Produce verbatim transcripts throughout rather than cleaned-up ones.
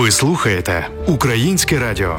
Ви слухаєте Українське радіо.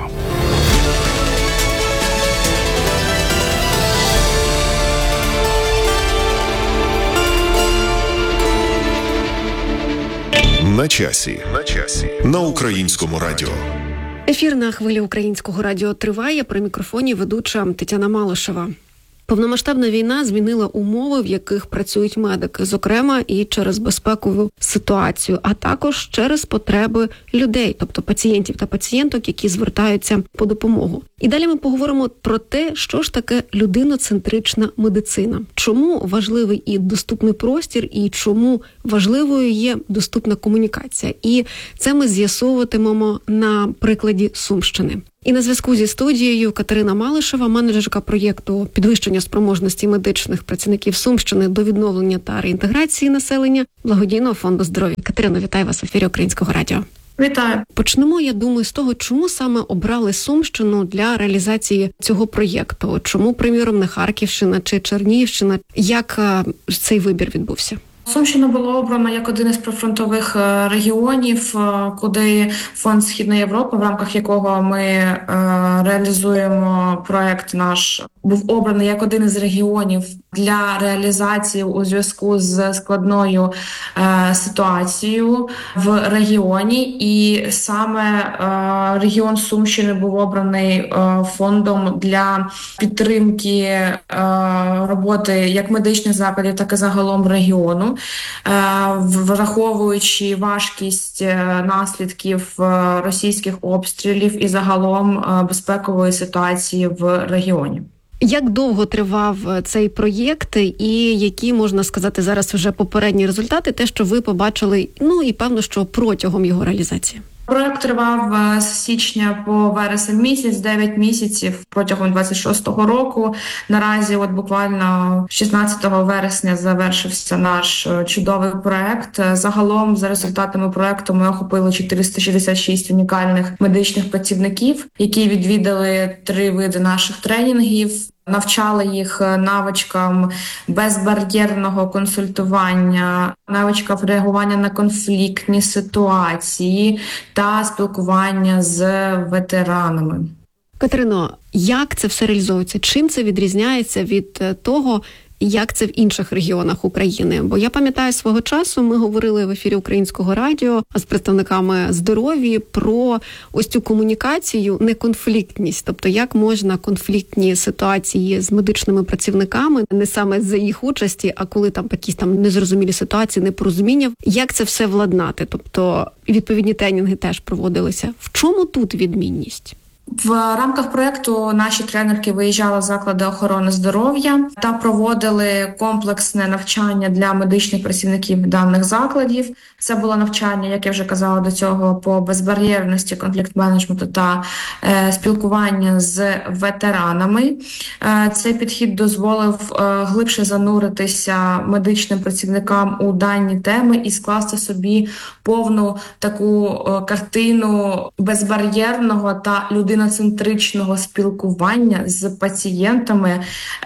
На часі. На часі. На Українському радіо. Ефір на хвилі Українського радіо триває. При мікрофоні ведуча Тетяна Малишева. Повномасштабна війна змінила умови, в яких працюють медики, зокрема і через безпекову ситуацію, а також через потреби людей, тобто пацієнтів та пацієнток, які звертаються по допомогу. І далі ми поговоримо про те, що ж таке людиноцентрична медицина, чому важливий і доступний простір, і чому важливою є доступна комунікація. І це ми з'ясовуватимемо на прикладі Сумщини. І на зв'язку зі студією Катерина Малишева, менеджерка проєкту підвищення спроможності медичних працівників Сумщини до відновлення та реінтеграції населення Благодійного фонду здоров'я. Катерино, вітаю вас в ефірі Українського радіо. Вітаю. Почнемо, я думаю, з того, чому саме обрали Сумщину для реалізації цього проєкту. Чому, приміром, не Харківщина чи Чернігівщина? Як цей вибір відбувся? Сумщина була обрана як один із прифронтових регіонів, куди Фонд Східної Європи, в рамках якого ми е, реалізуємо проект наш, був обраний як один із регіонів для реалізації у зв'язку з складною е, ситуацією в регіоні. І саме е, регіон Сумщини був обраний е, фондом для підтримки е, роботи як медичних закладів, так і загалом регіону. Враховуючи важкість наслідків російських обстрілів і загалом безпекової ситуації в регіоні. Як довго тривав цей проєкт і які, можна сказати, зараз вже попередні результати, те, що ви побачили, ну і певно, що протягом його реалізації? Проект тривав з січня по вересень місяць, дев'ять місяців протягом двадцять шостого року. Наразі от буквально шістнадцятого вересня завершився наш чудовий проект. Загалом за результатами проекту ми охопили чотириста шістдесят шість унікальних медичних працівників, які відвідали три види наших тренінгів. Навчали їх навичкам безбар'єрного консультування, навичкам реагування на конфліктні ситуації та спілкування з ветеранами. Катерино, як це все реалізовується? Чим це відрізняється від того, як це в інших регіонах України? Бо я пам'ятаю, свого часу ми говорили в ефірі Українського радіо з представниками здоров'я про ось цю комунікацію, неконфліктність. Тобто, як можна конфліктні ситуації з медичними працівниками, не саме за їх участі, а коли там якісь там незрозумілі ситуації, непорозуміння, як це все владнати? Тобто, відповідні тренінги теж проводилися. В чому тут відмінність? В рамках проєкту наші тренерки виїжджали в заклади охорони здоров'я та проводили комплексне навчання для медичних працівників даних закладів. Це було навчання, як я вже казала до цього, по безбар'єрності, конфлікт-менеджменту та е, спілкування з ветеранами. Е, цей підхід дозволив е, глибше зануритися медичним працівникам у дані теми і скласти собі повну таку е, картину безбар'єрного та людиноцентричного спілкування з пацієнтами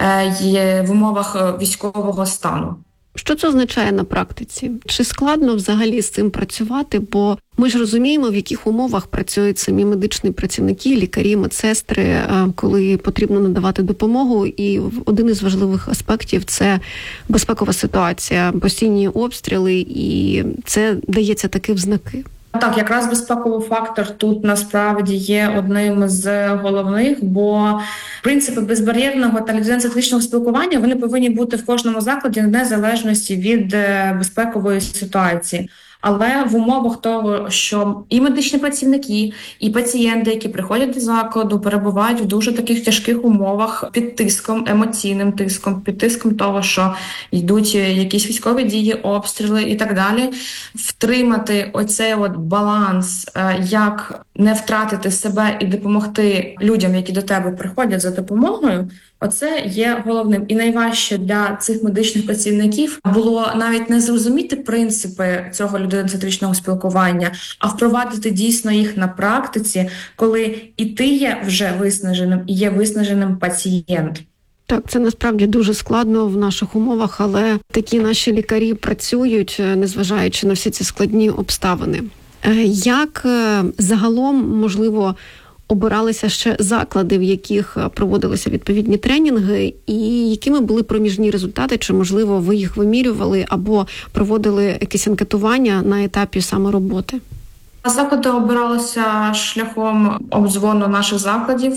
е, в умовах військового стану. Що це означає на практиці? Чи складно взагалі з цим працювати? Бо ми ж розуміємо, в яких умовах працюють самі медичні працівники, лікарі, медсестри, коли потрібно надавати допомогу. І один із важливих аспектів – це безпекова ситуація, постійні обстріли, і це дається таки в знаки. Так, якраз безпековий фактор тут насправді є одним з головних, бо принципи безбар'єрного та людиноцентричного спілкування, вони повинні бути в кожному закладі незалежності від безпекової ситуації. Але в умовах того, що і медичні працівники, і пацієнти, які приходять до закладу, перебувають в дуже таких тяжких умовах під тиском, емоційним тиском, під тиском того, що йдуть якісь військові дії, обстріли і так далі, втримати оцей от баланс, як не втратити себе і допомогти людям, які до тебе приходять за допомогою, оце є головним. І найважче для цих медичних працівників було навіть не зрозуміти принципи цього людиноцентричного спілкування, а впровадити дійсно їх на практиці, коли і ти є вже виснаженим, і є виснаженим пацієнт. Так, це насправді дуже складно в наших умовах, але такі наші лікарі працюють, незважаючи на всі ці складні обставини. Як загалом, можливо, обиралися ще заклади, в яких проводилися відповідні тренінги, і якими були проміжні результати? Чи, можливо, ви їх вимірювали або проводили якесь анкетування на етапі саме роботи? Заклади обиралися шляхом обдзвону наших закладів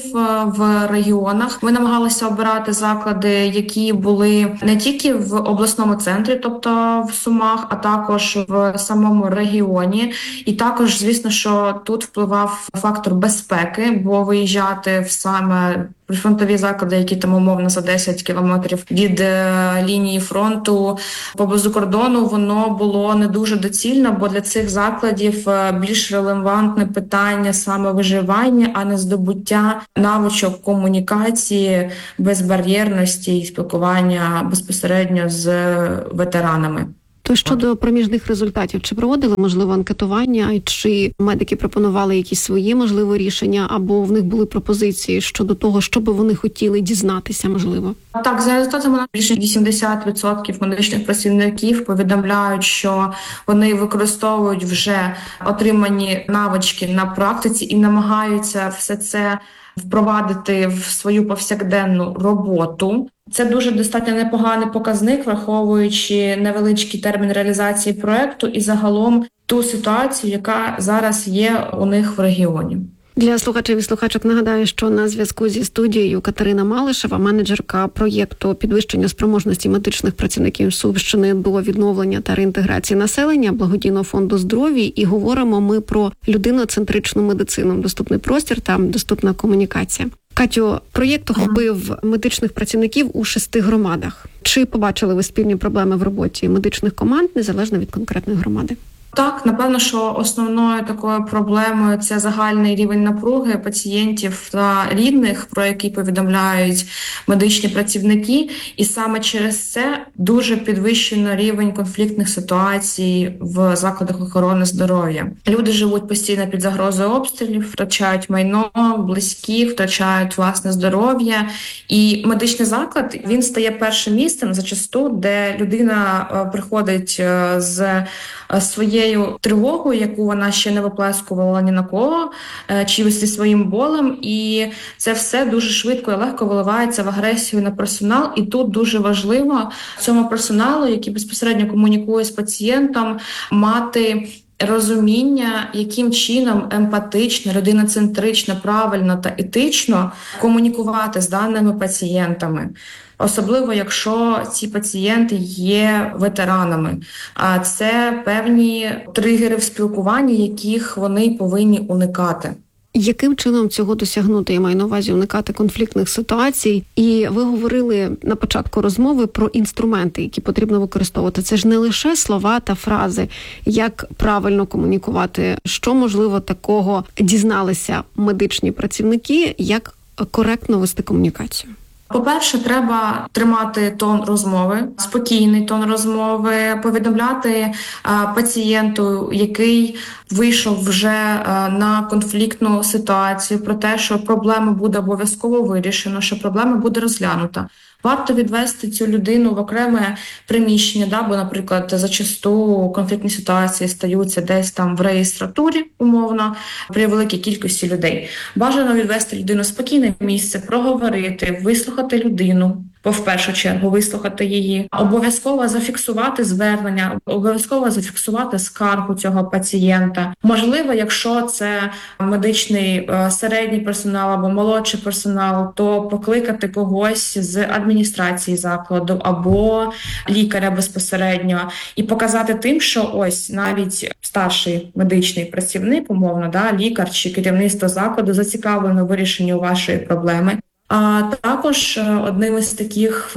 в регіонах. Ми намагалися обирати заклади, які були не тільки в обласному центрі, тобто в Сумах, а також в самому регіоні. І також, звісно, що тут впливав фактор безпеки, бо виїжджати в саме прифронтові заклади, які там умовно за десять кілометрів від е, лінії фронту поблизу кордону, воно було не дуже доцільно, бо для цих закладів е, більш релевантне питання саме виживання, а не здобуття навичок комунікації, безбар'єрності і спілкування безпосередньо з ветеранами. То щодо проміжних результатів, чи проводили, можливо, анкетування, чи медики пропонували якісь свої, можливо, рішення, або в них були пропозиції щодо того, що би вони хотіли дізнатися, можливо? Так, за результатами більше вісімдесят відсотків медичних працівників повідомляють, що вони використовують вже отримані навички на практиці і намагаються все це впровадити в свою повсякденну роботу. Це дуже достатньо непоганий показник, враховуючи невеличкий термін реалізації проекту і загалом ту ситуацію, яка зараз є у них в регіоні. Для слухачів і слухачок нагадаю, що на зв'язку зі студією Катерина Малишева, менеджерка проєкту підвищення спроможності медичних працівників Сумщини до відновлення та реінтеграції населення благодійного фонду «Здоров'я». І говоримо ми про людиноцентричну медицину, доступний простір та доступна комунікація. Катю, проєкт охопив медичних працівників у шести громадах. Чи побачили ви спільні проблеми в роботі медичних команд, незалежно від конкретної громади? Так, напевно, що основною такою проблемою це загальний рівень напруги пацієнтів та рідних, про який повідомляють медичні працівники, і саме через це дуже підвищено рівень конфліктних ситуацій в закладах охорони здоров'я. Люди живуть постійно під загрозою обстрілів, втрачають майно, близькі, втрачають власне здоров'я. І медичний заклад, він стає першим місцем зачасту, де людина приходить з своєю тривогою, яку вона ще не виплескувала ні на кого, чи зі своїм болем, і це все дуже швидко і легко виливається в агресію на персонал. І тут дуже важливо цьому персоналу, який безпосередньо комунікує з пацієнтом, мати розуміння, яким чином емпатично, людиноцентрично, правильно та етично комунікувати з даними пацієнтами. Особливо, якщо ці пацієнти є ветеранами. А це певні тригери в спілкуванні, яких вони повинні уникати. Яким чином цього досягнути? Я маю на увазі уникати конфліктних ситуацій. І ви говорили на початку розмови про інструменти, які потрібно використовувати. Це ж не лише слова та фрази, як правильно комунікувати. Що, можливо, такого дізналися медичні працівники, як коректно вести комунікацію? По-перше, треба тримати тон розмови, спокійний тон розмови, повідомляти а, пацієнту, який вийшов вже а, на конфліктну ситуацію, про те, що проблема буде обов'язково вирішена, що проблема буде розглянута. Варто відвести цю людину в окреме приміщення, да, бо, наприклад, зачасту конфліктні ситуації стаються десь там в реєстратурі, умовно, при великій кількості людей. Бажано відвести людину в спокійне місце, проговорити, вислухати людину, бо в першу чергу вислухати її, обов'язково зафіксувати звернення, обов'язково зафіксувати скаргу цього пацієнта. Можливо, якщо це медичний середній персонал або молодший персонал, то покликати когось з адміністрації закладу або лікаря безпосередньо і показати тим, що ось навіть старший медичний працівник, умовно, да, лікар чи керівництво закладу зацікавлено в вирішенні вашої проблеми. А також одним із таких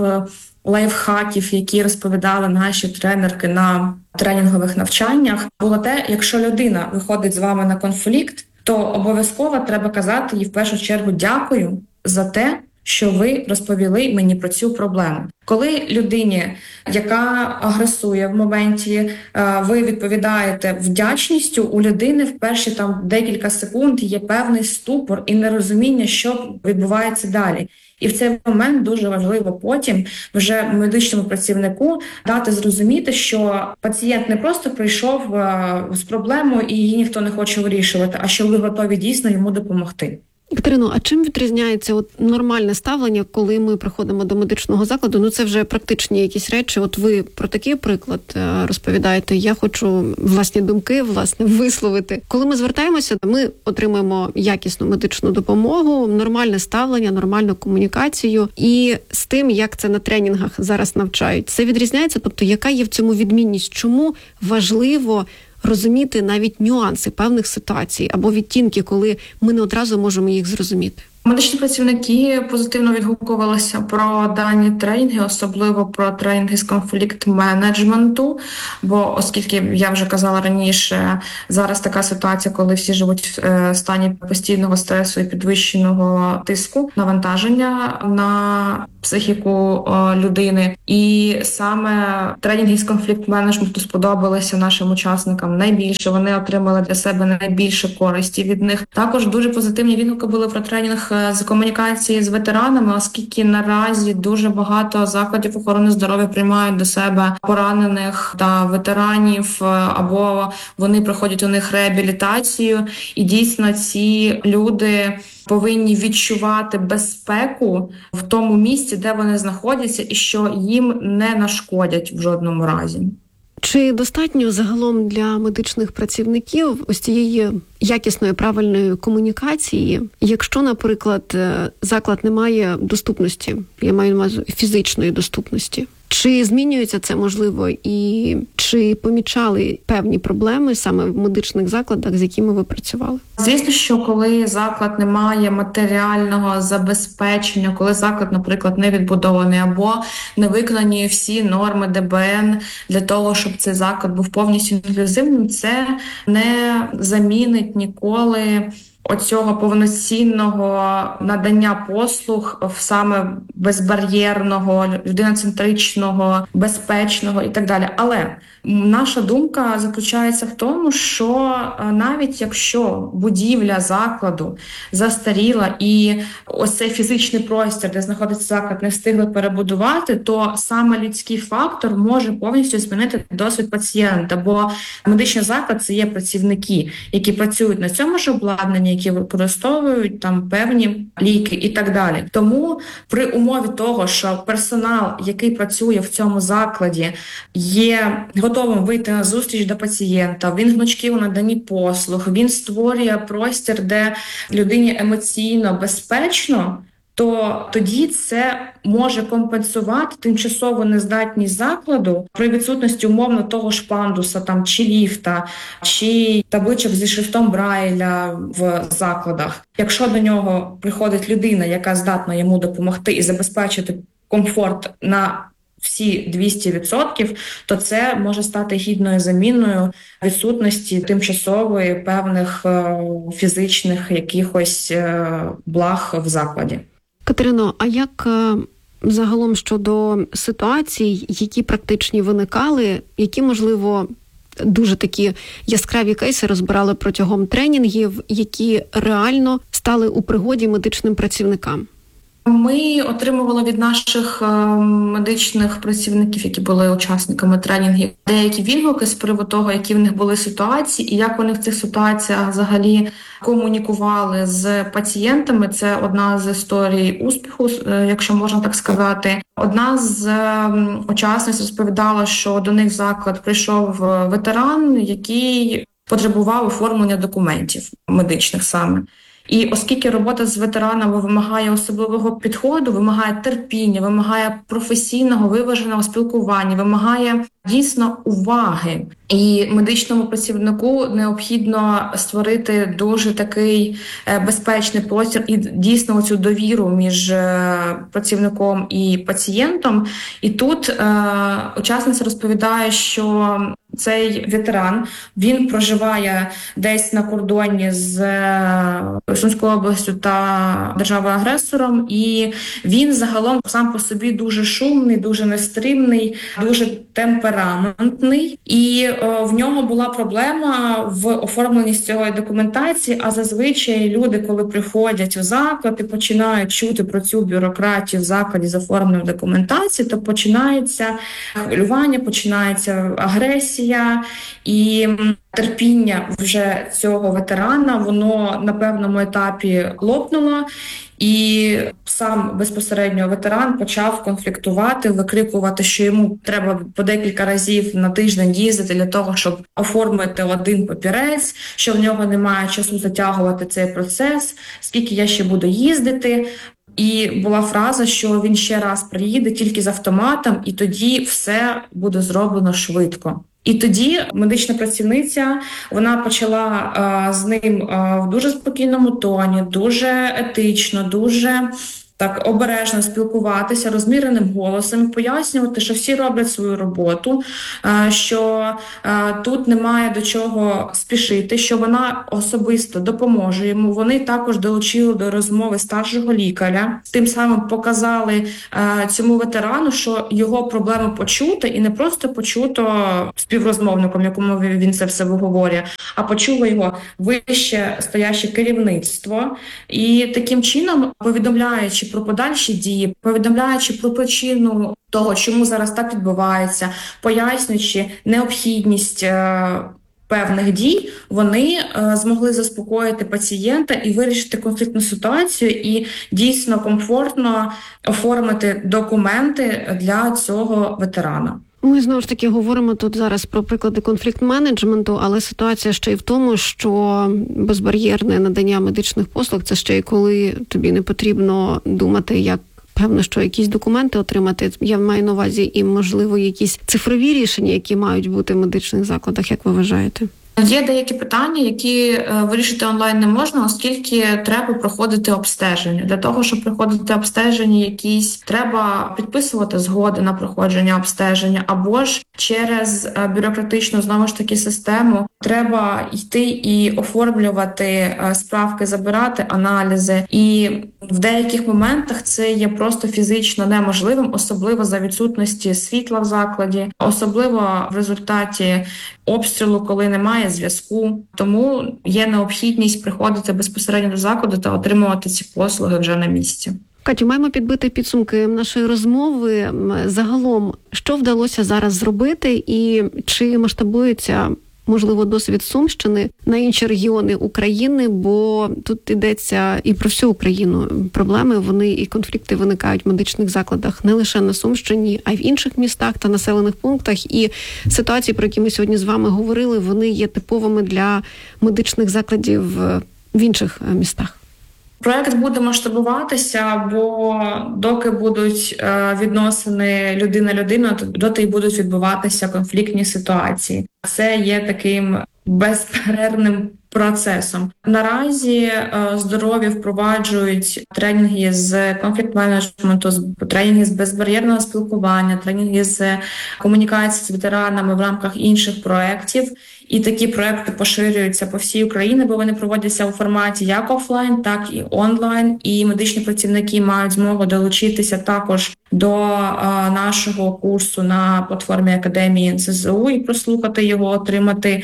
лайфхаків, які розповідали наші тренерки на тренінгових навчаннях, було те, якщо людина виходить з вами на конфлікт, то обов'язково треба казати їй в першу чергу дякую за те, що ви розповіли мені про цю проблему. Коли людині, яка агресує в моменті, ви відповідаєте вдячністю, у людини в перші там декілька секунд є певний ступор і нерозуміння, що відбувається далі. І в цей момент дуже важливо потім вже медичному працівнику дати зрозуміти, що пацієнт не просто прийшов з проблемою і її ніхто не хоче вирішувати, а що ви готові дійсно йому допомогти. Катерино, а чим відрізняється от нормальне ставлення, коли ми приходимо до медичного закладу? Ну, це вже практичні якісь речі. От ви про такий приклад розповідаєте. Я хочу власні думки, власне, висловити. Коли ми звертаємося, ми отримуємо якісну медичну допомогу, нормальне ставлення, нормальну комунікацію. І з тим, як це на тренінгах зараз навчають, це відрізняється? Тобто, яка є в цьому відмінність? Чому важливо розуміти навіть нюанси певних ситуацій або відтінки, коли ми не одразу можемо їх зрозуміти? Медичні працівники позитивно відгукувалися про дані тренінги, особливо про тренінги з конфлікт-менеджменту, бо оскільки, я вже казала раніше, зараз така ситуація, коли всі живуть в стані постійного стресу і підвищеного тиску, навантаження на психіку людини. І саме тренінги з конфлікт-менеджменту сподобалися нашим учасникам найбільше, вони отримали для себе найбільше користі від них. Також дуже позитивні відгуки були про тренінг з комунікації з ветеранами, оскільки наразі дуже багато закладів охорони здоров'я приймають до себе поранених та ветеранів, або вони проходять у них реабілітацію. І дійсно ці люди повинні відчувати безпеку в тому місці, де вони знаходяться, і що їм не нашкодять в жодному разі. Чи достатньо загалом для медичних працівників ось цієї якісної, правильної комунікації, якщо, наприклад, заклад не має доступності, я маю на увазі фізичної доступності? Чи змінюється це, можливо, і чи помічали певні проблеми саме в медичних закладах, з якими ви працювали? Звісно, що коли заклад не має матеріального забезпечення, коли заклад, наприклад, не відбудований або не виконані всі норми Д Б Н для того, щоб цей заклад був повністю інклюзивним, це не замінить ніколи оцього повноцінного надання послуг саме безбар'єрного, людиноцентричного, безпечного і так далі. Але наша думка заключається в тому, що навіть якщо будівля закладу застаріла і ось цей фізичний простір, де знаходиться заклад, не встигли перебудувати, то саме людський фактор може повністю змінити досвід пацієнта, бо медичний заклад – це є працівники, які працюють на цьому ж обладнанні, які використовують там певні ліки і так далі. Тому при умові того, що персонал, який працює в цьому закладі, є готовим вийти на зустріч до пацієнта, він гнучкий у наданні послуг, він створює простір, де людині емоційно безпечно, то тоді це може компенсувати тимчасову нездатність закладу при відсутності умовно того ж пандуса там, чи ліфта, чи табличок зі шрифтом Брайля в закладах. Якщо до нього приходить людина, яка здатна йому допомогти і забезпечити комфорт на всі двісті відсотків, то це може стати гідною заміною відсутності тимчасової певних фізичних якихось благ в закладі. Катерино, а як загалом щодо ситуацій, які практичні виникали, які, можливо, дуже такі яскраві кейси розбирали протягом тренінгів, які реально стали у пригоді медичним працівникам? Ми отримували від наших медичних працівників, які були учасниками тренінгів, деякі відгуки з приводу того, які в них були ситуації і як вони в цих ситуаціях взагалі комунікували з пацієнтами. Це одна з історій успіху, якщо можна так сказати. Одна з учасниць розповідала, що до них в заклад прийшов ветеран, який потребував оформлення документів медичних саме. І оскільки робота з ветеранами вимагає особливого підходу, вимагає терпіння, вимагає професійного, виваженого спілкування, вимагає дійсно уваги. І медичному працівнику необхідно створити дуже такий безпечний простір і дійсно цю довіру між працівником і пацієнтом. І тут е, учасниця розповідає, що Цей ветеран, він проживає десь на кордоні з Сумською областю та державою-агресором, і він загалом сам по собі дуже шумний, дуже нестримний, дуже темпераментний. І о, в нього була проблема в оформленні з цього документації, а зазвичай люди, коли приходять у заклад і починають чути про цю бюрократію в закладі з оформленням документації, то починається хвилювання, починається агресія, і терпіння вже цього ветерана, воно на певному етапі лопнуло, і сам безпосередньо ветеран почав конфліктувати, викрикувати, що йому треба по декілька разів на тиждень їздити для того, щоб оформити один папірець, що в нього немає часу затягувати цей процес, скільки я ще буду їздити. І була фраза, що він ще раз приїде тільки з автоматом, і тоді все буде зроблено швидко. І тоді медична працівниця, вона почала а, з ним а, в дуже спокійному тоні, дуже етично, дуже так обережно спілкуватися, розміреним голосом, пояснювати, що всі роблять свою роботу, що тут немає до чого спішити, що вона особисто допоможе йому. Вони також долучили до розмови старшого лікаря, тим самим показали цьому ветерану, що його проблеми почуто, і не просто почуто співрозмовником, якому він це все виговорює, а почуло його вище стояще керівництво. І таким чином, повідомляючи про подальші дії, повідомляючи про причину того, чому зараз так відбувається, пояснюючи необхідність е, певних дій, вони е, змогли заспокоїти пацієнта і вирішити конфліктну ситуацію і дійсно комфортно оформити документи для цього ветерана. Ми, знову ж таки, говоримо тут зараз про приклади конфлікт-менеджменту, але ситуація ще й в тому, що безбар'єрне надання медичних послуг – це ще й коли тобі не потрібно думати, як, певно, що якісь документи отримати. Я маю на увазі і, можливо, якісь цифрові рішення, які мають бути в медичних закладах, як ви вважаєте? Є деякі питання, які е, вирішити онлайн не можна, оскільки треба проходити обстеження. Для того, щоб проходити обстеження якісь, треба підписувати згоди на проходження обстеження, або ж через е, бюрократичну, знову ж таки, систему треба йти і оформлювати е, справки, забирати аналізи. І в деяких моментах це є просто фізично неможливим, особливо за відсутності світла в закладі, особливо в результаті обстрілу, коли немає зв'язку. Тому є необхідність приходити безпосередньо до закладу та отримувати ці послуги вже на місці. Катю, маємо підбити підсумки нашої розмови. Загалом, що вдалося зараз зробити і чи масштабується, можливо, досвід Сумщини на інші регіони України, бо тут йдеться і про всю Україну. Проблеми, вони і конфлікти виникають в медичних закладах не лише на Сумщині, а й в інших містах та населених пунктах. І ситуації, про які ми сьогодні з вами говорили, вони є типовими для медичних закладів в інших містах. Проект буде масштабуватися, бо доки будуть е, відносини людина-людина, доти й будуть відбуватися конфліктні ситуації. Це є таким безперервним процесом. Наразі е, здорові впроваджують тренінги з конфлікт-менеджменту, тренінги з безбар'єрного спілкування, тренінги з комунікації з ветеранами в рамках інших проєктів. І такі проекти поширюються по всій Україні, бо вони проводяться у форматі як офлайн, так і онлайн. І медичні працівники мають змогу долучитися також до а, нашого курсу на платформі Академії ен ес зе у і прослухати його, отримати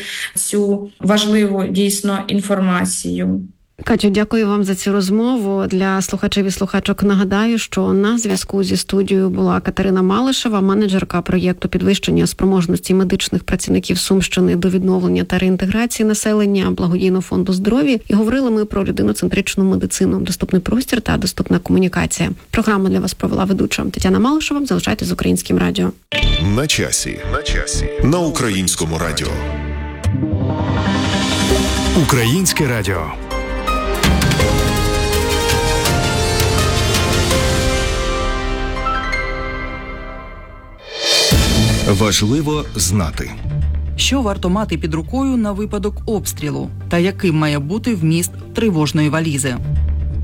цю важливу дійсно інформацію. Катю, дякую вам за цю розмову. Для слухачів і слухачок нагадаю, що на зв'язку зі студією була Катерина Малишева, менеджерка проєкту підвищення спроможності медичних працівників Сумщини до відновлення та реінтеграції населення Благодійного фонду здоров'я. І говорили ми про людиноцентричну медицину, доступний простір та доступна комунікація. Програму для вас провела ведуча Тетяна Малишева. Залишайтесь з Українським радіо. На часі. На часі. На Українському радіо. Українське радіо. Важливо знати. Що варто мати під рукою на випадок обстрілу та яким має бути вміст тривожної валізи?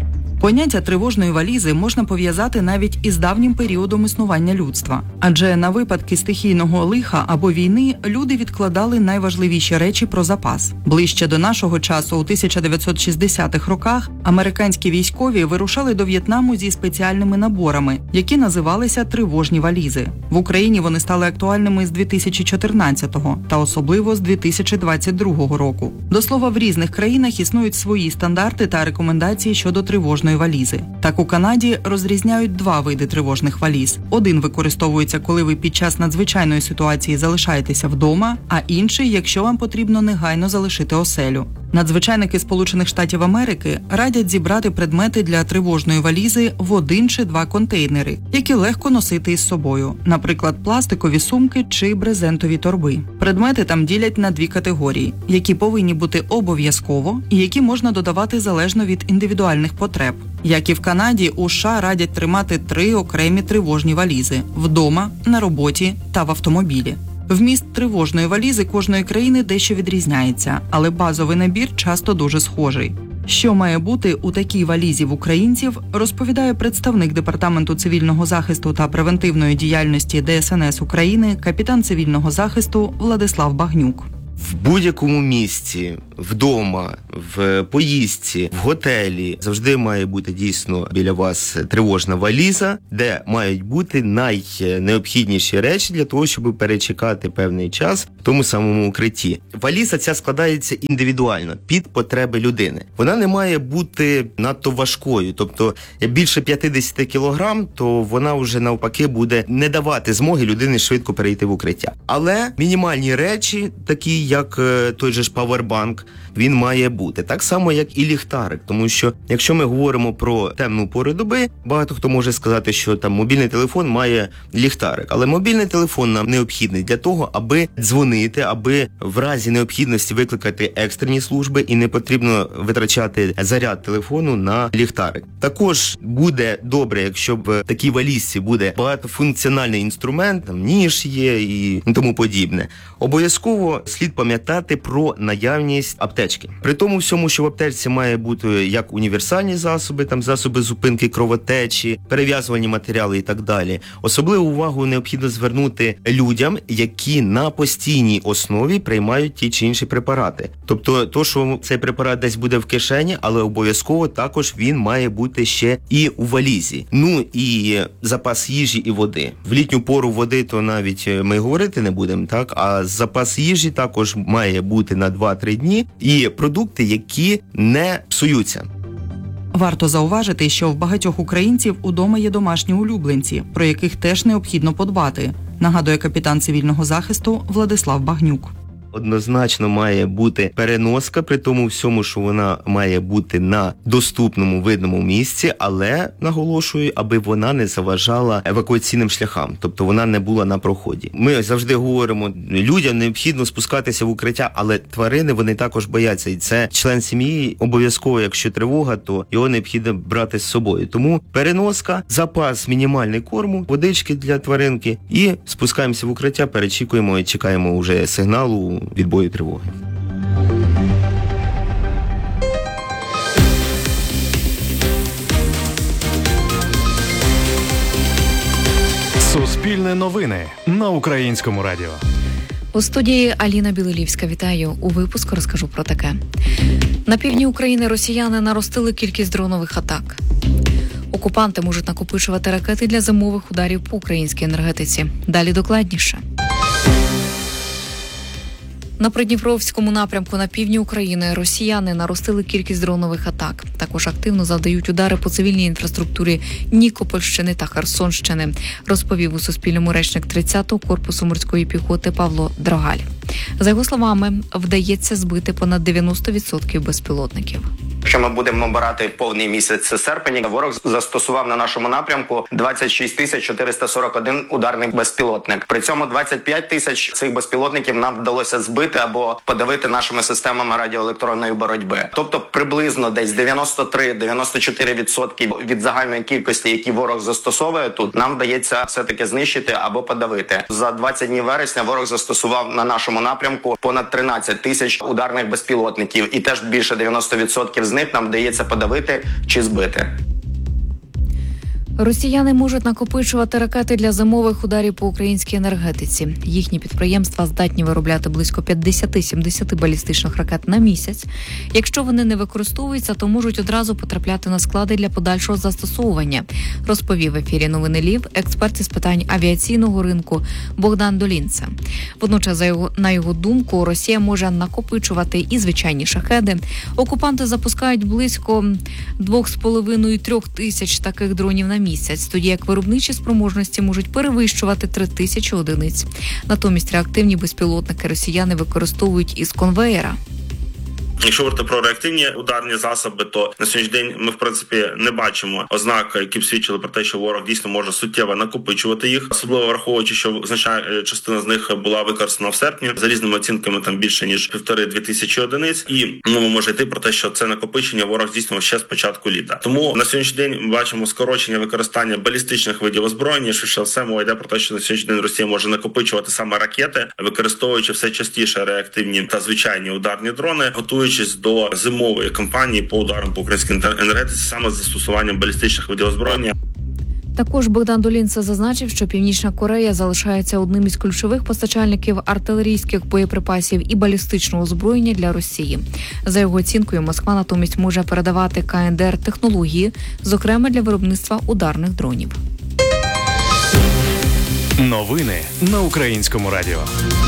Поняття тривожної валізи можна пов'язати навіть із давнім періодом існування людства. Адже на випадки стихійного лиха або війни люди відкладали найважливіші речі про запас. Ближче до нашого часу, у тисяча дев'ятсот шістдесятих роках, американські військові вирушали до В'єтнаму зі спеціальними наборами, які називалися тривожні валізи. В Україні вони стали актуальними з дві тисячі чотирнадцятого та особливо з дві тисячі двадцять другого року. До слова, в різних країнах існують свої стандарти та рекомендації щодо тривожної валізи. Так, у Канаді розрізняють два види тривожних валіз. Один використовується, коли ви під час надзвичайної ситуації залишаєтеся вдома, а інший, якщо вам потрібно негайно залишити оселю. Надзвичайники Сполучених Штатів Америки радять зібрати предмети для тривожної валізи в один чи два контейнери, які легко носити із собою, наприклад, пластикові сумки чи брезентові торби. Предмети там ділять на дві категорії, які повинні бути обов'язково і які можна додавати залежно від індивідуальних потреб. Як і в Канаді, у США радять тримати три окремі тривожні валізи – вдома, на роботі та в автомобілі. Вміст тривожної валізи кожної країни дещо відрізняється, але базовий набір часто дуже схожий. Що має бути у такій валізі в українців, розповідає представник Департаменту цивільного захисту та превентивної діяльності Де Ес Ен Ес України, капітан цивільного захисту Владислав Багнюк. В будь-якому місці, вдома, в поїздці, в готелі завжди має бути дійсно біля вас тривожна валіза, де мають бути найнеобхідніші речі для того, щоб перечекати певний час в тому самому укритті. Валіза ця складається індивідуально, під потреби людини. Вона не має бути надто важкою, тобто більше п'ятдесят кілограм, то вона вже навпаки буде не давати змоги людині швидко перейти в укриття. Але мінімальні речі, такі як той же ж павербанк, він має бути. Так само, як і ліхтарик, тому що якщо ми говоримо про темну пору доби, багато хто може сказати, що там мобільний телефон має ліхтарик. Але мобільний телефон нам необхідний для того, аби дзвонити, аби в разі необхідності викликати екстрені служби і не потрібно витрачати заряд телефону на ліхтарик. Також буде добре, якщо в такій валізці буде багатофункціональний інструмент, там ніж є і тому подібне. Обов'язково слід пам'ятати про наявність аптечки. При тому всьому, що в аптечці має бути як універсальні засоби, там засоби зупинки кровотечі, перев'язувальні матеріали і так далі. Особливу увагу необхідно звернути людям, які на постійній основі приймають ті чи інші препарати. Тобто, то, що цей препарат десь буде в кишені, але обов'язково також він має бути ще і у валізі. Ну і запас їжі і води. В літню пору води то навіть ми говорити не будемо, так? А запас їжі також має бути на два-три дні. І продукти, які не псуються. Варто зауважити, що в багатьох українців удома є домашні улюбленці, про яких теж необхідно подбати, нагадує капітан цивільного захисту Владислав Багнюк. Однозначно має бути переноска, при тому всьому, що вона має бути на доступному, видному місці, але, наголошую, аби вона не заважала евакуаційним шляхам, тобто вона не була на проході. Ми завжди говоримо, людям необхідно спускатися в укриття, але тварини, вони також бояться, і це член сім'ї, обов'язково, якщо тривога, то його необхідно брати з собою. Тому переноска, запас мінімальний корму, водички для тваринки і спускаємося в укриття, перечікуємо і чекаємо вже сигналу відбою тривоги. Суспільне новини на Українському радіо. У студії Аліна Білилівська. Вітаю. У випуску розкажу про таке. На півдні України росіяни наростили кількість дронових атак. Окупанти можуть накопичувати ракети для зимових ударів по українській енергетиці. Далі докладніше. На Придніпровському напрямку на півдні України росіяни наростили кількість дронових атак. Також активно завдають удари по цивільній інфраструктурі Нікопольщини та Херсонщини, розповів у Суспільному речник тридцятого корпусу морської піхоти Павло Драгаль. За його словами, вдається збити понад дев'яносто відсотків безпілотників. Якщо ми будемо брати повний місяць, це серпень, ворог застосував на нашому напрямку двадцять шість тисяч чотириста сорок один ударний безпілотник. При цьому двадцять п'ять тисяч цих безпілотників нам вдалося збити або подавити нашими системами радіоелектронної боротьби. Тобто приблизно десь дев'яносто три - дев'яносто чотири відсотки від загальної кількості, які ворог застосовує тут, нам вдається все-таки знищити або подавити. За двадцять днів вересня ворог застосував на нашому напрямку понад тринадцять тисяч ударних безпілотників. І теж більше дев'яносто відсотків з них нам вдається подавити чи збити. Росіяни можуть накопичувати ракети для зимових ударів по українській енергетиці. Їхні підприємства здатні виробляти близько п'ятдесят-сімдесят балістичних ракет на місяць. Якщо вони не використовуються, то можуть одразу потрапляти на склади для подальшого застосовування, розповів в ефірі «Новини Львів» експерт із питань авіаційного ринку Богдан Долінце. Водночас, за його, на його думку, Росія може накопичувати і звичайні шахеди. Окупанти запускають близько двох з половиною трьох тисяч таких дронів на місяць. місяць, тоді як виробничі спроможності можуть перевищувати три тисячі одиниць. Натомість реактивні безпілотники росіяни використовують із конвеєра. Якщо говорити про реактивні ударні засоби, то на сьогоднішній день ми, в принципі, не бачимо ознак, які б свідчили про те, що ворог дійсно може суттєво накопичувати їх, особливо враховуючи, що значна частина з них була використана в серпні. За різними оцінками там більше ніж півтори-дві тисячі одиниць, і мова може йти про те, що це накопичення ворог здійснював ще з початку літа. Тому на сьогоднішній день ми бачимо скорочення використання балістичних видів озброєння. Що все мова йде про те, що на сьогоднішній день Росія може накопичувати саме ракети, використовуючи все частіше реактивні та звичайні ударні дрони, готуючись до зимової кампанії по ударам по українській енергетиці саме з застосуванням балістичних видів озброєння. Також Богдан Долінце зазначив, що Північна Корея залишається одним із ключових постачальників артилерійських боєприпасів і балістичного озброєння для Росії. За його оцінкою, Москва натомість може передавати ка ен де ер технології, зокрема для виробництва ударних дронів. Новини на Українському радіо.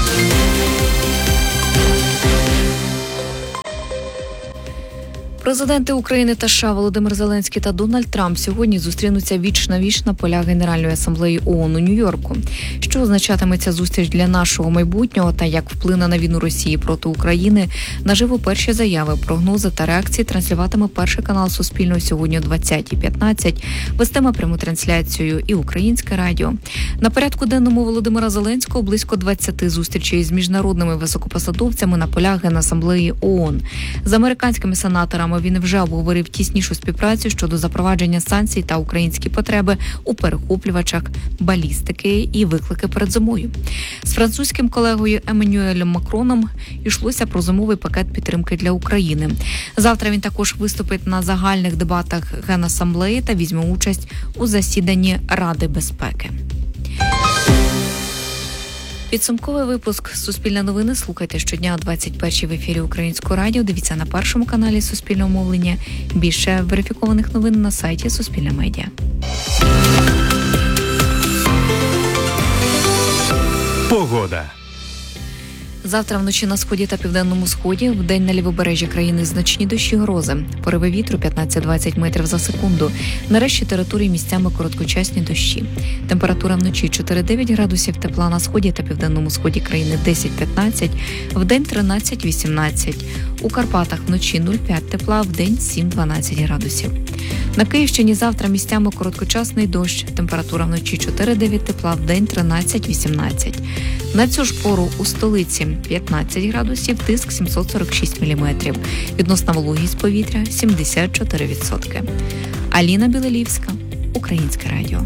Президенти України та США Володимир Зеленський та Дональд Трамп сьогодні зустрінуться віч-на-віч на полях Генеральної асамблеї ООН у Нью-Йорку. Що означатиме ця зустріч для нашого майбутнього та як вплине на війну Росії проти України, наживо перші заяви, прогнози та реакції транслюватиме перший канал Суспільного сьогодні о двадцятій п'ятнадцять. Вестиме пряму трансляцію і Українське радіо. На порядку денному Володимира Зеленського близько двадцяти зустрічей з міжнародними високопосадовцями на полях Генасамблеї ООН. З американськими сенаторами він вже обговорив тіснішу співпрацю щодо запровадження санкцій та українські потреби у перехоплювачах, балістики і виклики перед зимою. З французьким колегою Еммануелем Макроном йшлося про зимовий пакет підтримки для України. Завтра він також виступить на загальних дебатах Генасамблеї та візьме участь у засіданні Ради безпеки. Підсумковий випуск «Суспільне новини» слухайте щодня о двадцять першій в ефірі Українського радіо. Дивіться на першому каналі Суспільного мовлення. Більше верифікованих новин на сайті Суспільне медіа. Погода. Завтра вночі на сході та південному сході, вдень на лівобережжі країни значні дощі, грози. Пориви вітру п'ятнадцять-двадцять метрів за секунду. На решті території місцями короткочасні дощі. Температура вночі чотири-дев'ять градусів тепла на сході та південному сході країни десять-п'ятнадцять, вдень тринадцять-вісімнадцять. У Карпатах вночі нуль-п'ять тепла, вдень сім-дванадцять градусів. На Київщині завтра місцями короткочасний дощ. Температура вночі чотири-дев'ять тепла, вдень тринадцять-вісімнадцять. На цю ж пору у столиці п'ятнадцять градусів, тиск сімсот сорок шість міліметрів. Відносна вологість повітря сімдесят чотири відсотки. Аліна Білелівська, Українське радіо.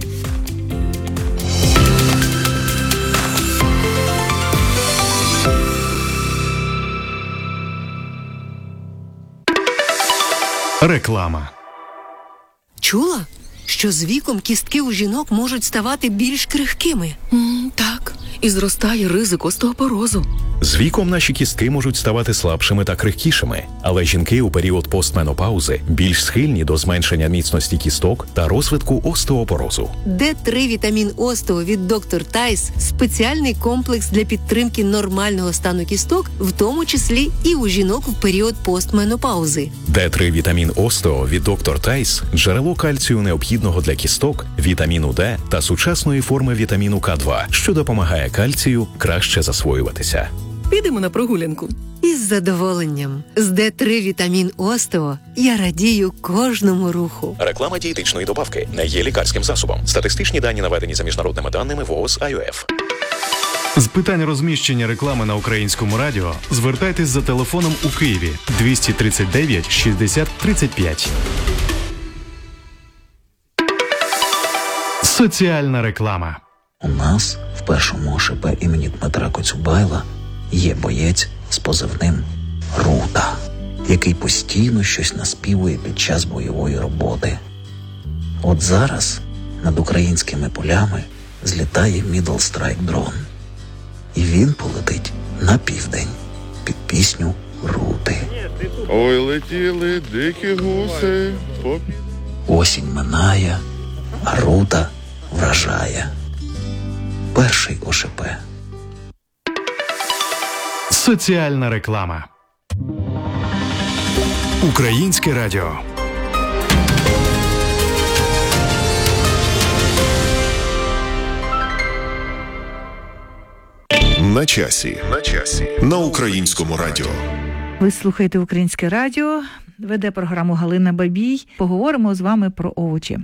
Реклама. Чула, що з віком кістки у жінок можуть ставати більш крихкими? Mm, так, і зростає ризик остеопорозу. З віком наші кістки можуть ставати слабшими та крихкішими, але жінки у період постменопаузи більш схильні до зменшення міцності кісток та розвитку остеопорозу. Д три вітамін Остео від доктор Тайс – спеціальний комплекс для підтримки нормального стану кісток, в тому числі і у жінок в період постменопаузи. Д три вітамін Остео від доктор Тайс – джерело кальцію необхідного для кісток, вітаміну Д та сучасної форми вітаміну Ка два, що допомагає кальцію краще засвоюватися. Підемо на прогулянку. Із задоволенням. З Д три вітамін Остео я радію кожному руху. Реклама дієтичної добавки не є лікарським засобом. Статистичні дані наведені за міжнародними даними ВООЗ ай о еф. З питань розміщення реклами на Українському радіо звертайтесь за телефоном у Києві двісті тридцять дев'ять шістдесят тридцять п'ять. Соціальна реклама. У нас в першому ОШП імені Дмитра Коцюбайла є боєць з позивним Рута, який постійно щось наспівує під час бойової роботи. От зараз над українськими полями злітає Middle Strike дрон. І він полетить на південь під пісню Рути. Ой, летіли дикі гуси. Осінь минає, а Рута вражає. Перший ОШП. Соціальна реклама. Українське радіо. На часі. На часі. На Українському радіо. Ви слухаєте Українське радіо, веде програму Галина Бабій. Поговоримо з вами про овочі.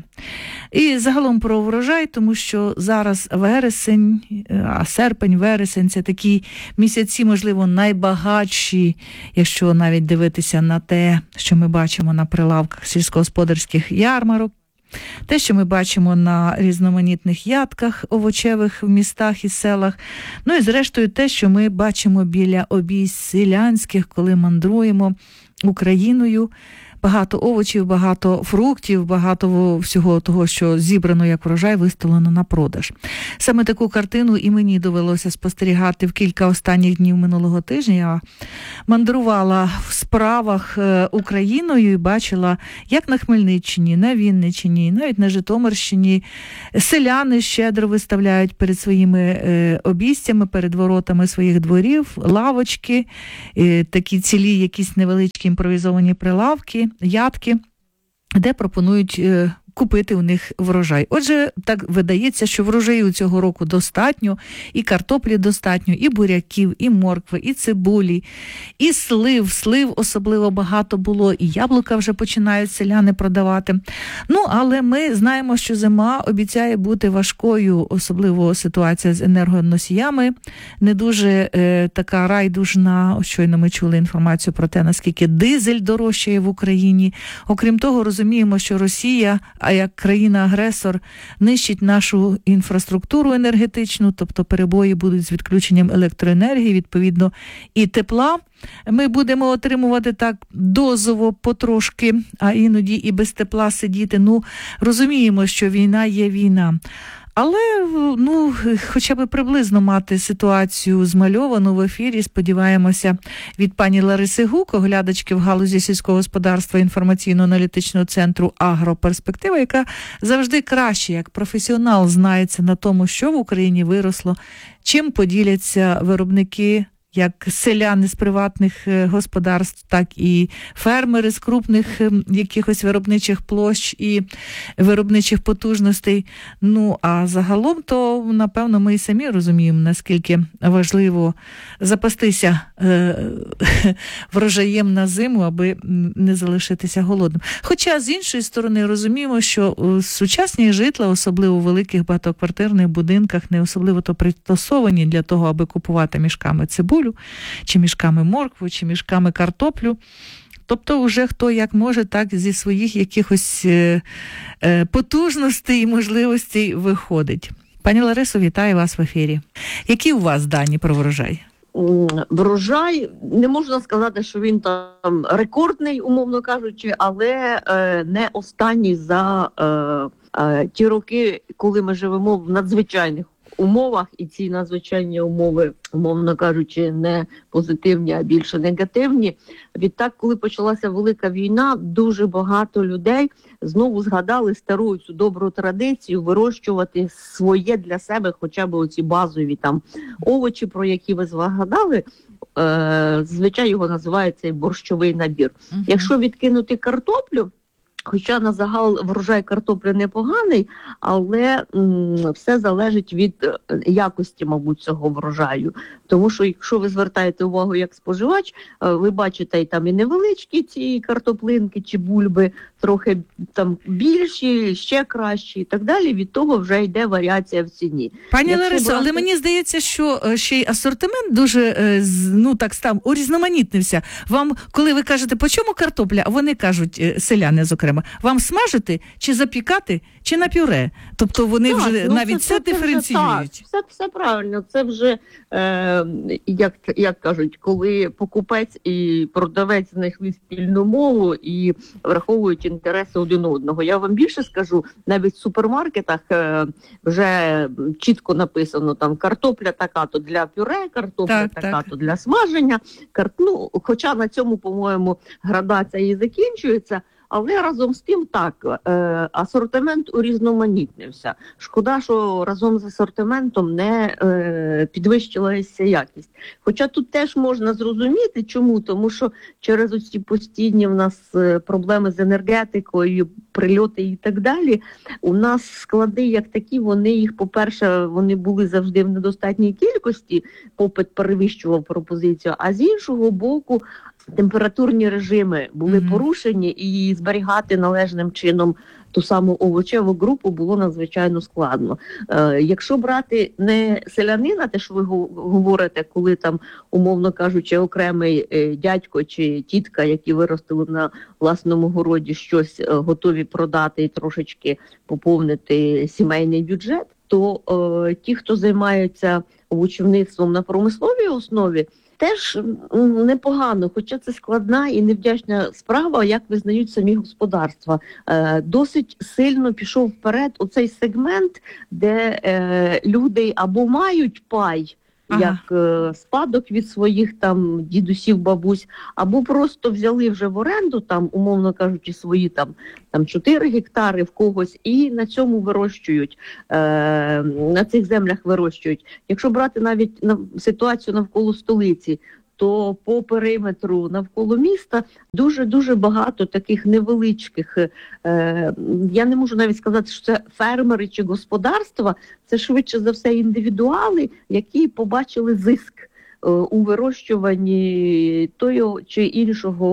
І загалом про врожай, тому що зараз вересень, а серпень, вересень – це такі місяці, можливо, найбагатші, якщо навіть дивитися на те, що ми бачимо на прилавках сільськогосподарських ярмарок. Те, що ми бачимо на різноманітних ядках овочевих в містах і селах. Ну і зрештою те, що ми бачимо біля обійсть селянських, коли мандруємо Україною. Багато овочів, багато фруктів, багато всього того, що зібрано як врожай, виставлено на продаж. Саме таку картину і мені довелося спостерігати в кілька останніх днів минулого тижня. Я мандрувала в справах Україною і бачила, як на Хмельниччині, на Вінниччині, навіть на Житомирщині селяни щедро виставляють перед своїми обійстями, перед воротами своїх дворів, лавочки, такі цілі якісь невеличкі імпровізовані прилавки, ядки, де пропонують е, купити у них врожай. Отже, так видається, що врожаю цього року достатньо, і картоплі достатньо, і буряків, і моркви, і цибулі, і слив. Слив особливо багато було, і яблука вже починають селяни продавати. Ну, але ми знаємо, що зима обіцяє бути важкою, особливо ситуація з енергоносіями. Не дуже е, така райдужна. Щойно ми чули інформацію про те, наскільки дизель дорожчає в Україні. Окрім того, розуміємо, що Росія, а як країна-агресор, нищить нашу інфраструктуру енергетичну, тобто перебої будуть з відключенням електроенергії, відповідно, і тепла. Ми будемо отримувати так дозово, потрошки, а іноді і без тепла сидіти. Ну, розуміємо, що війна є війна. Але, ну, хоча б приблизно мати ситуацію змальовану в ефірі, сподіваємося, від пані Лариси Гук, оглядачки в галузі сільського господарства інформаційно-аналітичного центру «Агроперспектива», яка завжди краще, як професіонал, знається на тому, що в Україні виросло, чим поділяться виробники, як селяни з приватних господарств, так і фермери з крупних якихось виробничих площ і виробничих потужностей. Ну, а загалом, то, напевно, ми і самі розуміємо, наскільки важливо запастися е- врожаєм на зиму, аби не залишитися голодним. Хоча, з іншої сторони, розуміємо, що сучасні житла, особливо в великих багатоквартирних будинках, не особливо то пристосовані для того, аби купувати мішками цибулю, чи мішками моркву, чи мішками картоплю. Тобто вже хто як може, так зі своїх якихось е, е, потужностей і можливостей виходить. Пані Ларисо, вітаю вас в ефірі. Які у вас дані про врожай? Врожай, не можна сказати, що він там рекордний, умовно кажучи, але е, не останній за е, е, ті роки, коли ми живемо в надзвичайних умовах, і ці надзвичайні умови, умовно кажучи, не позитивні, а більше негативні. Відтак, коли почалася велика війна, дуже багато людей знову згадали стару цю добру традицію вирощувати своє для себе, хоча б оці базові там овочі, про які ви згадали. Е, звичайно, його називають цей борщовий набір. Uh-huh. Якщо відкинути картоплю, хоча на загал врожай картоплі непоганий, але м, все залежить від якості, мабуть, цього врожаю. Тому що, якщо ви звертаєте увагу як споживач, ви бачите і там і невеличкі ці картоплинки чи бульби, трохи там більші, ще кращі і так далі. Від того вже йде варіація в ціні. Пані Ларисо, брати... але мені здається, що ще й асортимент дуже, ну так став, урізноманітнився. Вам, коли ви кажете, по чому картопля, а вони кажуть, селяни, зокрема, проблема. Вам смажити чи запікати, чи на пюре? Тобто вони Так, вже ну, навіть це, це, це диференціюють. Вже, так, все, все правильно. Це вже, е, як, як кажуть, коли покупець і продавець знайшли спільну мову і враховують інтереси один одного. Я вам більше скажу, навіть в супермаркетах е, вже чітко написано, там картопля така-то для пюре, картопля Так, така-то для смаження. Кар... Ну, хоча на цьому, по-моєму, градація і закінчується. Але разом з тим так, е, асортимент урізноманітнився. Шкода, що разом з асортиментом не е, підвищилася якість. Хоча тут теж можна зрозуміти, чому? Тому що через оці постійні в нас проблеми з енергетикою, прильоти і так далі, у нас склади як такі, вони їх, по-перше, вони були завжди в недостатній кількості, попит перевищував пропозицію, а з іншого боку, температурні режими були mm-hmm. порушені, і зберігати належним чином ту саму овочеву групу було надзвичайно складно. Е, якщо брати не селянина, те, що ви говорите, коли там, умовно кажучи, окремий е, дядько чи тітка, які виростили на власному городі, щось е, готові продати і трошечки поповнити сімейний бюджет, то е, ті, хто займаються овочівництвом на промисловій основі, теж непогано, хоча це складна і невдячна справа, як визнають самі господарства. Е, досить сильно пішов вперед оцей сегмент, де е, люди або мають пай, ага. як е, спадок від своїх там дідусів, бабусь, або просто взяли вже в оренду, там, умовно кажучи, свої там, там чотири гектари в когось, і на цьому вирощують, е, на цих землях вирощують. Якщо брати навіть на ситуацію навколо столиці, то по периметру навколо міста дуже-дуже багато таких невеличких, е, я не можу навіть сказати, що це фермери чи господарства, це швидше за все індивідуали, які побачили зиск у вирощуванні того чи іншого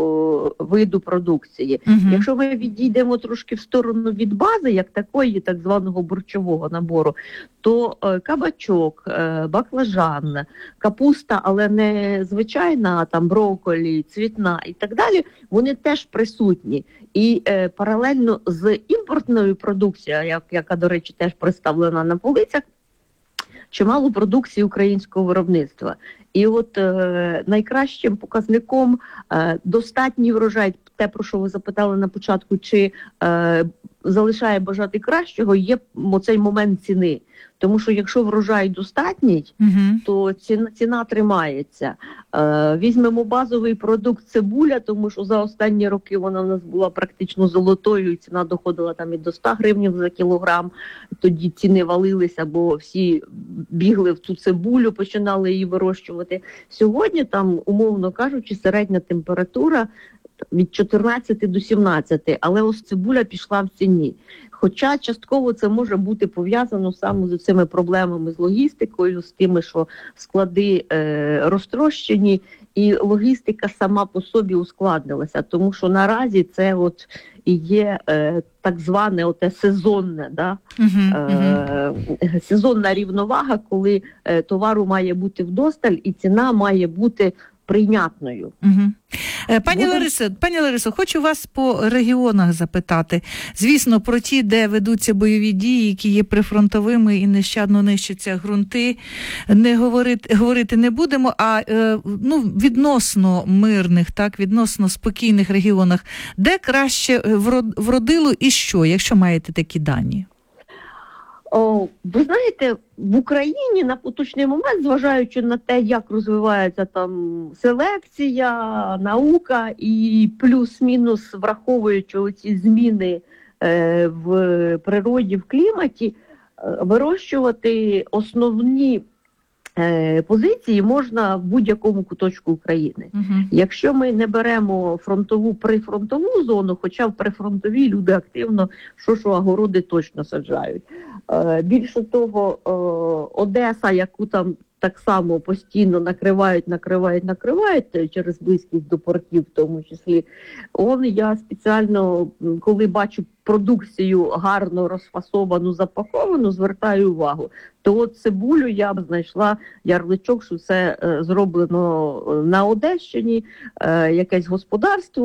о, виду продукції. Угу. Якщо ми відійдемо трошки в сторону від бази, як такої, так званого борщового набору, то е, кабачок, е, баклажан, капуста, але не звичайна, а там брокколі, цвітна і так далі, вони теж присутні. І е, паралельно з імпортною продукцією, як, яка, до речі, теж представлена на полицях, чимало продукції українського виробництва. І от е, найкращим показником е, достатній врожай, те, про що ви запитали на початку, чи е, залишає бажати кращого, є оцей момент ціни. Тому що якщо врожай достатній, uh-huh. то ціна, ціна тримається. Е, візьмемо базовий продукт цибуля, тому що за останні роки вона в нас була практично золотою, і ціна доходила там і до ста гривень за кілограм. Тоді ціни валилися, бо всі бігли в цю цибулю, починали її вирощувати. Сьогодні там, умовно кажучи, середня температура від чотирнадцяти до сімнадцяти, але ось цибуля пішла в ціні. Хоча частково це може бути пов'язано саме з цими проблемами з логістикою, з тими, що склади е, розтрощені, і логістика сама по собі ускладнилася, тому що наразі це от і є е, так зване оте сезонне, да? uh-huh, е, uh-huh. сезонна рівновага, коли е, товару має бути вдосталь і ціна має бути прийнятною. Угу. Пані Ларисо, пані Ларисо, хочу вас по регіонах запитати. Звісно, про ті, де ведуться бойові дії, які є прифронтовими і нещадно нищаться ґрунти, не говорити, говорити не будемо, а ну, відносно мирних, так, відносно спокійних регіонах, де краще вродило і що, якщо маєте такі дані? О, ви знаєте, в Україні на поточний момент, зважаючи на те, як розвивається там селекція, наука і плюс-мінус враховуючи оці зміни е, в природі, в кліматі, е, вирощувати основні е, позиції можна в будь-якому куточку України. Uh-huh. Якщо ми не беремо фронтову, прифронтову зону, хоча в прифронтовій люди активно що-що огороди точно саджають. Більше того, Одеса, яку там так само постійно накривають, накривають, накривають через близькість до портів в тому числі, он я спеціально, коли бачу продукцію гарно розфасовану, запаковану, звертаю увагу. То от цибулю я б знайшла ярличок, що це е, зроблено на Одещині, е, якесь господарство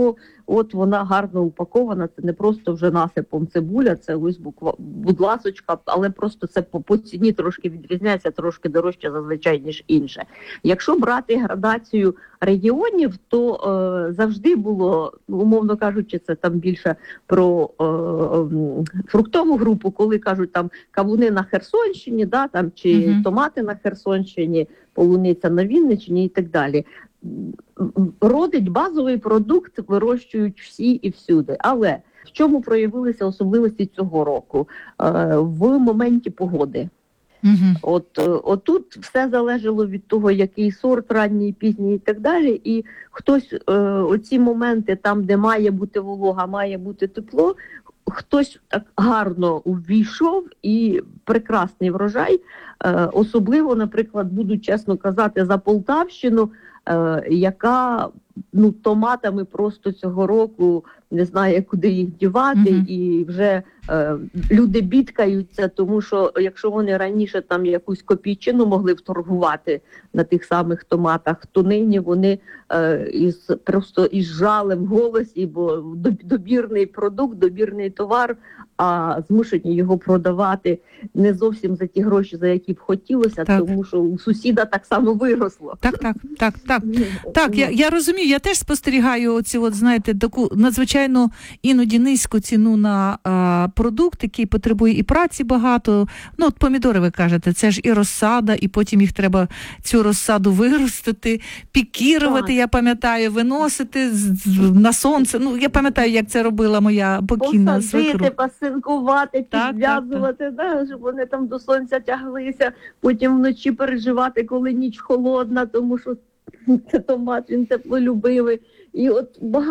от вона гарно упакована, це не просто вже насипом цибуля, це ось буква, будь ласочка, але просто це по, по ціні трошки відрізняється, трошки дорожче зазвичай, ніж інше. Якщо брати градацію регіонів, то е, завжди було, умовно кажучи, це там більше про е, е, фруктову групу, коли кажуть там кавуни на Херсонщині, да, там, чи Мгм. томати на Херсонщині, полуниця на Вінниччині і так далі. Родить базовий продукт, вирощують всі і всюди. Але в чому проявилися особливості цього року? Е, в моменті погоди. Мгм. От, е, отут все залежало від того, який сорт, ранній, пізній і так далі. І хтось е, оці моменти, там, де має бути волога, має бути тепло, хтось так гарно увійшов і прекрасний врожай. Е, особливо, наприклад, буду чесно казати, за Полтавщину, е, яка ну, томатами просто цього року не знає, куди їх дівати, Мгм. і вже е, люди бідкаються, тому що якщо вони раніше там якусь копійчину могли вторгувати на тих самих томатах, то нині вони е, із, просто із жалем в голосі, бо доб- добірний продукт, добірний товар, а змушені його продавати не зовсім за ті гроші, за які б хотілося, Так. тому що у сусіда так само виросло. Так, так, так, так. Так, я, я розумію, я теж спостерігаю оці, от, знаєте, таку надзвичайно іноді низьку ціну на а, продукт, який потребує і праці багато. Ну, от помідори, ви кажете, це ж і розсада, і потім їх треба цю розсаду виростити, пікірувати, Так. я пам'ятаю, виносити з- з- на сонце. Ну, я пам'ятаю, як це робила моя покійна Посадити, свекруха. пасинкувати, Так, підв'язувати, да, щоб вони там до сонця тяглися, потім вночі переживати, коли ніч холодна, тому що це томат, він теплолюбивий. І от багато